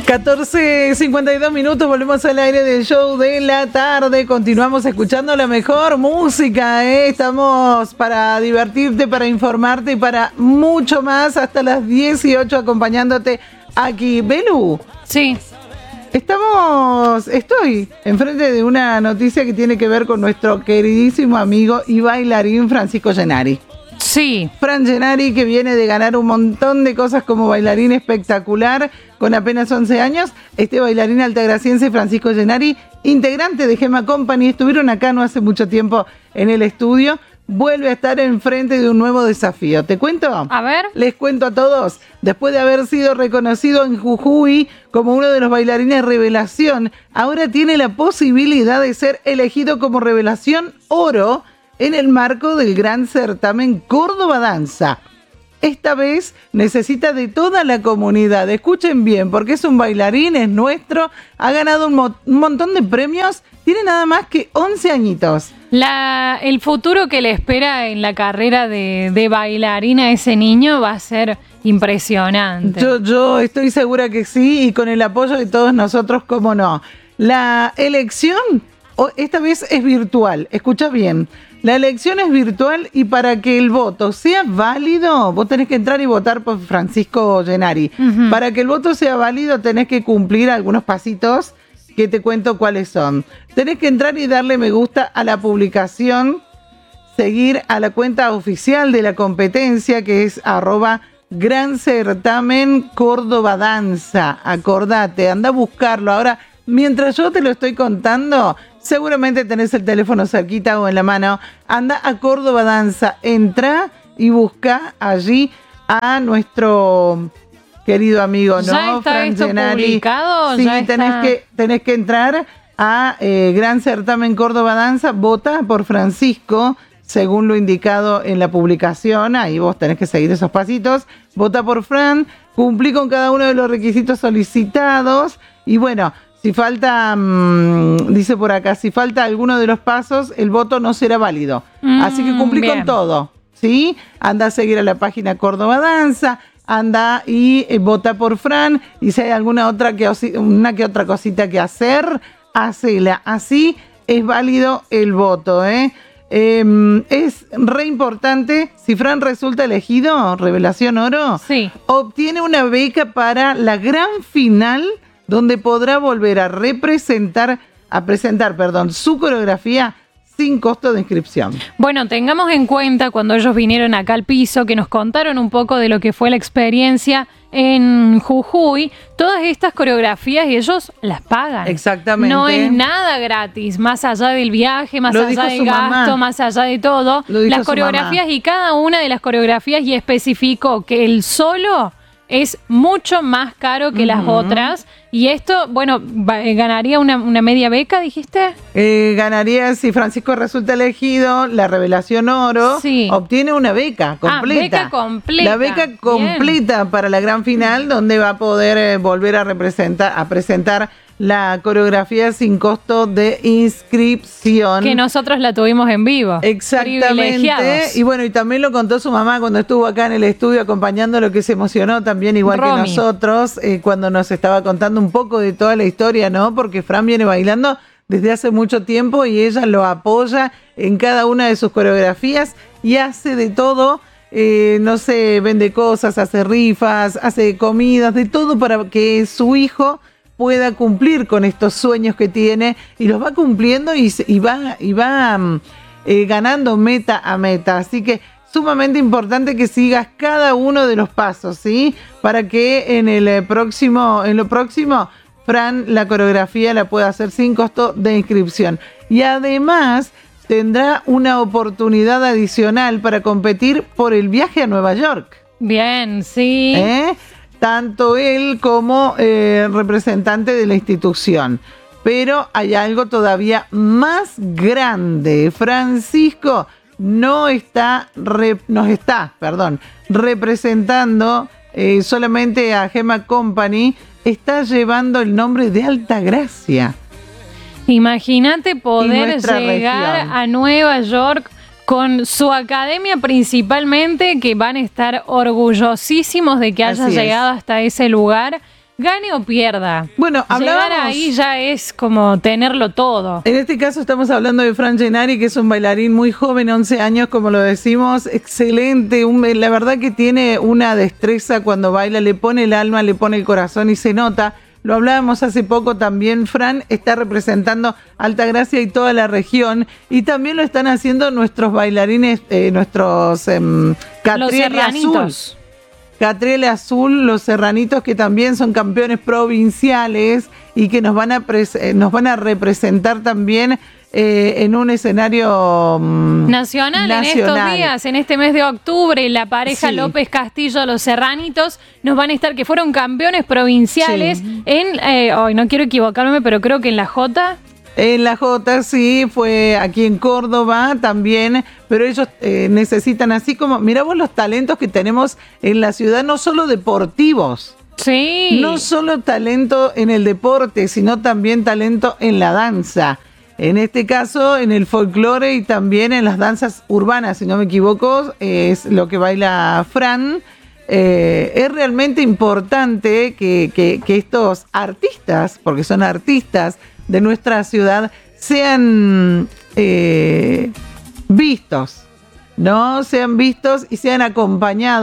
14:52, volvemos al aire del show de la tarde. Continuamos escuchando la mejor música, Estamos para divertirte, para informarte y para mucho más. Hasta las 18 acompañándote aquí. Belu. Sí. Estoy enfrente de una noticia que tiene que ver con nuestro queridísimo amigo y bailarín Francisco Gennari. Sí. Fran Gennari, que viene de ganar un montón de cosas como bailarín espectacular con apenas 11 años. Este bailarín altagraciense, Francisco Gennari, integrante de Gema Company, estuvieron acá no hace mucho tiempo en el estudio. Vuelve a estar enfrente de un nuevo desafío. ¿Te cuento? A ver. Les cuento a todos. Después de haber sido reconocido en Jujuy como uno de los bailarines revelación, ahora tiene la posibilidad de ser elegido como revelación oro en el marco del gran certamen Córdoba Danza. Esta vez necesita de toda la comunidad. Escuchen bien, porque es un bailarín, es nuestro, ha ganado un montón de premios, tiene nada más que 11 añitos. El futuro que le espera en la carrera de bailarín a ese niño va a ser impresionante. Yo estoy segura que sí, y con el apoyo de todos nosotros, cómo no. La elección esta vez es virtual, escucha bien. La elección es virtual y para que el voto sea válido, vos tenés que entrar y votar por Francisco Gennari. Uh-huh. Para que el voto sea válido tenés que cumplir algunos pasitos que te cuento cuáles son. Tenés que entrar y darle me gusta a la publicación, seguir a la cuenta oficial de la competencia que es @Gran Certamen Córdoba Danza. Acordate, anda a buscarlo. Ahora, mientras yo te lo estoy contando, seguramente tenés el teléfono cerquita o en la mano. Anda a Córdoba Danza, entra y busca allí a nuestro querido amigo, ¿no? ¿Ya está Fran esto Gennari. publicado? Sí, ¿Ya tenés que entrar a Gran Certamen Córdoba Danza, vota por Francisco, según lo indicado en la publicación. Ahí vos tenés que seguir esos pasitos. Vota por Fran, cumplí con cada uno de los requisitos solicitados y bueno, si falta, dice por acá, si falta alguno de los pasos, el voto no será válido. Así que cumplí con todo, ¿sí? Anda a seguir a la página Córdoba Danza, anda y vota por Fran, y si hay una que otra cosita que hacer, hacela. Así es válido el voto, Es re importante, si Fran resulta elegido, Revelación Oro, sí, obtiene una beca para la gran final, donde podrá volver a presentar su coreografía sin costo de inscripción. Bueno, tengamos en cuenta cuando ellos vinieron acá al piso, que nos contaron un poco de lo que fue la experiencia en Jujuy, todas estas coreografías ellos las pagan. Exactamente. No es nada gratis, más allá del viaje, más allá del gasto, más allá de todo. Las coreografías y cada una de las coreografías, y especificó que el solo es mucho más caro que las otras. Y esto, bueno, ¿ganaría una media beca, dijiste? Ganaría, si Francisco resulta elegido, la Revelación Oro, sí, obtiene una beca completa. Beca completa. La beca completa para la gran final, donde va a poder volver a presentar la coreografía sin costo de inscripción. Que nosotros la tuvimos en vivo. Exactamente. Y bueno, y también lo contó su mamá cuando estuvo acá en el estudio acompañándolo, que se emocionó también igual Romy, que nosotros, cuando nos estaba contando un poco de toda la historia, ¿no? Porque Fran viene bailando desde hace mucho tiempo y ella lo apoya en cada una de sus coreografías y hace de todo. No sé, vende cosas, hace rifas, hace comidas, de todo para que su hijo pueda cumplir con estos sueños que tiene, y los va cumpliendo y va ganando meta a meta. Así que sumamente importante que sigas cada uno de los pasos, ¿sí? Para que en lo próximo, Fran la coreografía la pueda hacer sin costo de inscripción. Y además tendrá una oportunidad adicional para competir por el viaje a Nueva York. Bien, sí. Tanto él como representante de la institución. Pero hay algo todavía más grande. Francisco nos está representando solamente a Gema Company, está llevando el nombre de Altagracia. Imagínate poder llegar región a Nueva York con su academia principalmente, que van a estar orgullosísimos de que haya llegado hasta ese lugar. gane o pierda. Bueno, llegar ahí ya es como tenerlo todo. En este caso estamos hablando de Fran Gennari, que es un bailarín muy joven, 11 años, como lo decimos, excelente. La verdad que tiene una destreza cuando baila, le pone el alma, le pone el corazón y se nota. Lo hablábamos hace poco también, Fran está representando Altagracia y toda la región, y también lo están haciendo nuestros bailarines, nuestros Catriel Azul. Catriel Azul, los serranitos, que también son campeones provinciales y que nos van a representar también en un escenario nacional en estos días, en este mes de octubre. La pareja López Castillo, los serranitos, nos van a estar, que fueron campeones provinciales en, hoy no quiero equivocarme, pero creo que en la Jota. En la Jota, sí, fue aquí en Córdoba también, pero ellos necesitan, así como, mirá vos los talentos que tenemos en la ciudad, no solo deportivos. Sí. No solo talento en el deporte, sino también talento en la danza. En este caso, en el folclore y también en las danzas urbanas, si no me equivoco, es lo que baila Fran. Es realmente importante que estos artistas, porque son artistas de nuestra ciudad, sean vistos, ¿no? Sean vistos y sean acompañados.